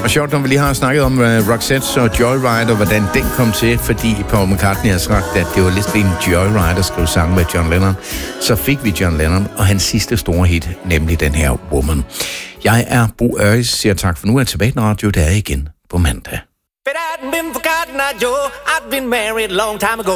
Og sjovt, når vi lige har snakket om Roxette og Joyride, og hvordan den kom til, fordi Paul McCartney har sagt, at det var lidt en Joyride at skrive sang med John Lennon. Så fik vi John Lennon og hans sidste store hit, nemlig den her Woman. Jeg er Bo Øris, siger tak for nu, er tilbage i radio, der er igen på mandag. If it hadn't been for Cotton Eye Joe, I'd been married a long time ago.